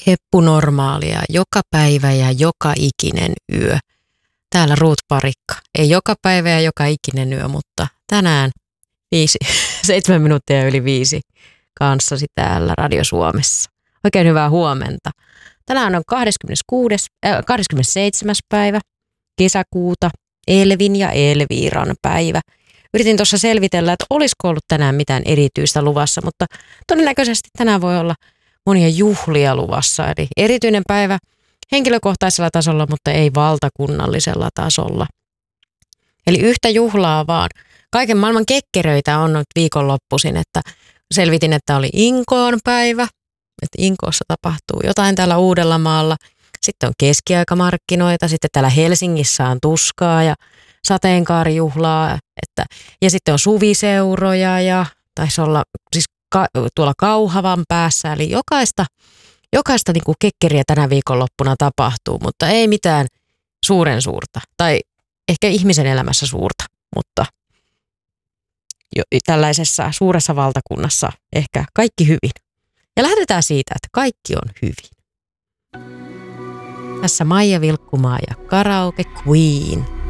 heppunormaalia joka päivä ja joka ikinen yö. Täällä Ruut Parikka. Ei joka päivä ja joka ikinen yö, mutta tänään 7 minuuttia yli 5 kanssasi täällä Radio Suomessa. Oikein hyvää huomenta. Tänään on 27. päivä kesäkuuta, Elvin ja Elviiran päivä. Yritin tuossa selvitellä, että olisiko ollut tänään mitään erityistä luvassa, mutta todennäköisesti tänään voi olla monia juhlia luvassa. Eli erityinen päivä henkilökohtaisella tasolla, mutta ei valtakunnallisella tasolla. Eli yhtä juhlaa vaan. Kaiken maailman kekkeröitä on nyt viikonloppuisin, että selvitin, että oli Inkoon päivä, että Inkoossa tapahtuu jotain täällä Uudellamaalla. Sitten on keskiaikamarkkinoita, sitten täällä Helsingissä on tuskaa ja sateenkaarijuhlaa, ja sitten on suviseuroja ja taisi olla siis tuolla Kauhavan päässä, eli jokaista niin kuin kekkeriä tänä viikonloppuna tapahtuu, mutta ei mitään suuren suurta, tai ehkä ihmisen elämässä suurta, mutta tällaisessa suuressa valtakunnassa ehkä kaikki hyvin. Ja lähdetään siitä, että kaikki on hyvin. Tässä Maija Vilkkumaa ja Karaoke Queen.